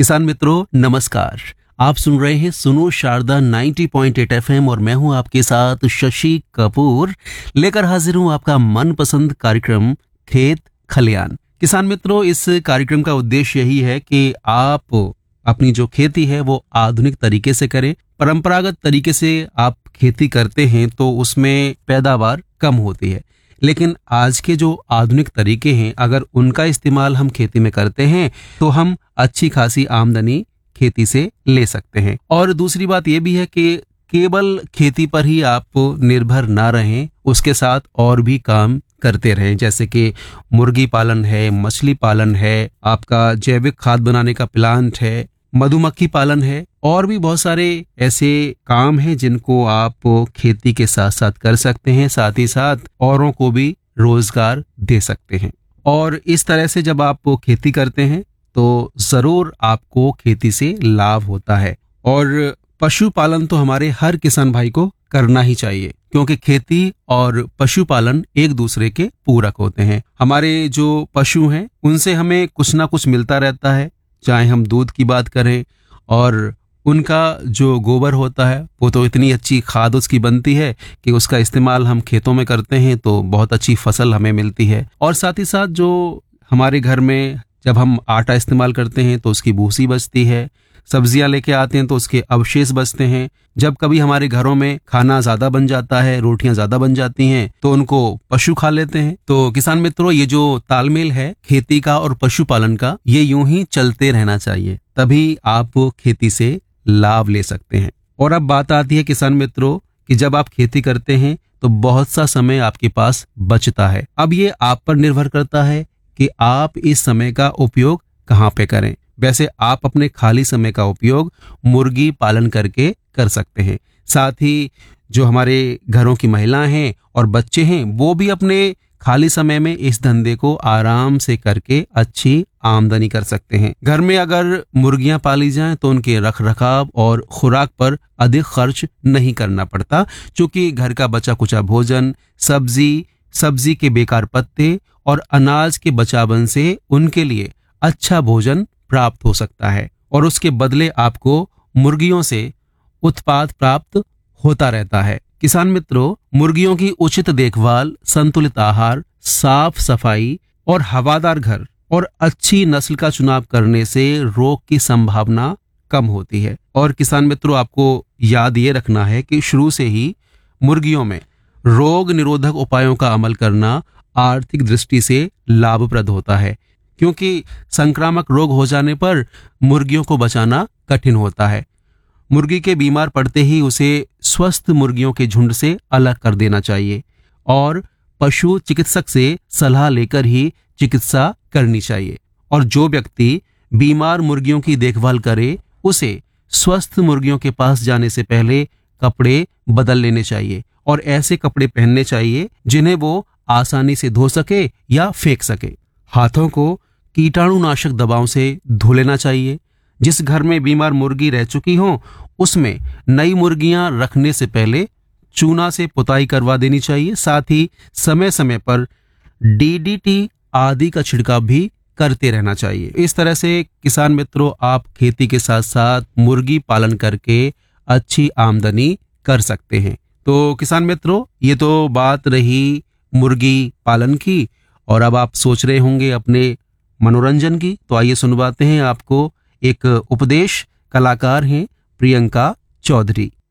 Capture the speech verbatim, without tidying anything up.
किसान मित्रों नमस्कार। आप सुन रहे हैं सुनो शारदा नब्बे पॉइंट आठ एफएम और मैं हूं आपके साथ शशि कपूर, लेकर हाजिर हूं आपका मनपसंद कार्यक्रम खेत खलियान। किसान मित्रों, इस कार्यक्रम का उद्देश्य यही है कि आप अपनी जो खेती है वो आधुनिक तरीके से करें। परंपरागत तरीके से आप खेती करते हैं तो उसमें पैदावार कम होती है, लेकिन आज के जो आधुनिक तरीके हैं अगर उनका इस्तेमाल हम खेती में करते हैं तो हम अच्छी खासी आमदनी खेती से ले सकते हैं। और दूसरी बात ये भी है कि केवल खेती पर ही आप निर्भर ना रहें, उसके साथ और भी काम करते रहें, जैसे कि मुर्गी पालन है, मछली पालन है, आपका जैविक खाद बनाने का प्लांट है, मधुमक्खी पालन है, और भी बहुत सारे ऐसे काम हैं जिनको आप खेती के साथ साथ कर सकते हैं। साथ ही साथ औरों को भी रोजगार दे सकते हैं। और इस तरह से जब आप खेती करते हैं तो जरूर आपको खेती से लाभ होता है। और पशुपालन तो हमारे हर किसान भाई को करना ही चाहिए, क्योंकि खेती और पशुपालन एक दूसरे के पूरक होते हैं। हमारे जो पशु हैं उनसे हमें कुछ ना कुछ मिलता रहता है, चाहे हम दूध की बात करें, और उनका जो गोबर होता है वो तो इतनी अच्छी खाद उसकी बनती है कि उसका इस्तेमाल हम खेतों में करते हैं तो बहुत अच्छी फसल हमें मिलती है। और साथ ही साथ जो हमारे घर में जब हम आटा इस्तेमाल करते हैं तो उसकी भूसी बचती है, सब्जियां लेके आते हैं तो उसके अवशेष बचते हैं। जब कभी हमारे घरों में खाना ज्यादा बन जाता है, रोटियां ज्यादा बन जाती हैं, तो उनको पशु खा लेते हैं। तो किसान मित्रों, ये जो तालमेल है खेती का और पशुपालन का, ये यूं ही चलते रहना चाहिए, तभी आप खेती से लाभ ले सकते हैं। और अब बात आती है किसान मित्रों कि जब आप खेती करते हैं तो बहुत सा समय आपके पास बचता है। अब ये आप पर निर्भर करता है कि आप इस समय का उपयोग कहाँ पे करें। वैसे आप अपने खाली समय का उपयोग मुर्गी पालन करके कर सकते हैं। साथ ही जो हमारे घरों की महिलाएं हैं और बच्चे हैं वो भी अपने खाली समय में इस धंधे को आराम से करके अच्छी आमदनी कर सकते हैं। घर में अगर मुर्गियां पाली जाएं तो उनके रख रखाव और खुराक पर अधिक खर्च नहीं करना पड़ता, क्योंकि घर का बचा कुचा भोजन, सब्जी सब्जी के बेकार पत्ते और अनाज के बचावन से उनके लिए अच्छा भोजन प्राप्त हो सकता है। और उसके बदले आपको मुर्गियों से उत्पाद प्राप्त होता रहता है। किसान मित्रों, मुर्गियों की उचित देखभाल, संतुलित आहार, साफ सफाई और हवादार घर और अच्छी नस्ल का चुनाव करने से रोग की संभावना कम होती है। और किसान मित्रों, आपको याद ये रखना है कि शुरू से ही मुर्गियों में रोग निरोधक उपायों का अमल करना आर्थिक दृष्टि से लाभप्रद होता है, क्योंकि संक्रामक रोग हो जाने पर मुर्गियों को बचाना कठिन होता है। मुर्गी के बीमार पड़ते ही उसे स्वस्थ मुर्गियों के झुंड से अलग कर देना चाहिए और पशु चिकित्सक से सलाह लेकर ही चिकित्सा करनी चाहिए। और जो व्यक्ति बीमार मुर्गियों की देखभाल करे उसे स्वस्थ मुर्गियों के पास जाने से पहले कपड़े बदल लेने चाहिए और ऐसे कपड़े पहनने चाहिए जिन्हें वो आसानी से धो सके या फेंक सके। हाथों को कीटाणुनाशक दवाओं से धो लेना चाहिए। जिस घर में बीमार मुर्गी रह चुकी हो उसमें नई मुर्गियां रखने से पहले चूना से पुताई करवा देनी चाहिए। साथ ही समय समय पर डीडीटी आदि का छिड़काव भी करते रहना चाहिए। इस तरह से किसान मित्रों, आप खेती के साथ साथ मुर्गी पालन करके अच्छी आमदनी कर सकते हैं। तो किसान मित्रों, ये तो बात रही मुर्गी पालन की, और अब आप सोच रहे होंगे अपने मनोरंजन की। तो आइए सुनवाते हैं आपको एक उपदेश। कलाकार हैं प्रियंका चौधरी।